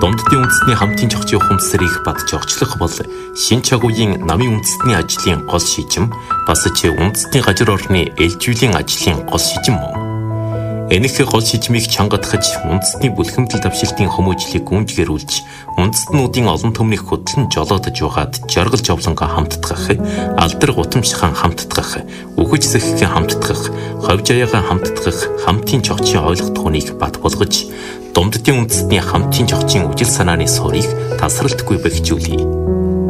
Дунддын үндэстний хамтын чогчийн ухамсарыг бат жогчлох бол шин чагуугийн намын үндэстний ажлын гол шижим бас ч үндэстний газар орны ээлжүүлэн ажлын гол шижим мөн. Энэхээ гол шижмийг чангадахж үндэстний бүлхэмдэл давшилтын хүмүүжлийг гүнжгэрүүлж үндэстнүүдийн олон төмнийг хөтлөн жолоодож угаад жаргал жовлонго хамтдах, алдар гутамшхан хамтдах, үхэж сэххэн хамтдах, ховж аяагаа хамтдах хамтын чогчийн ойлгох түүнийг бат болгож Дунддын үндэстний хамтын чогчийн үжил санааны суурийг тасралтгүй бэхжүүлье.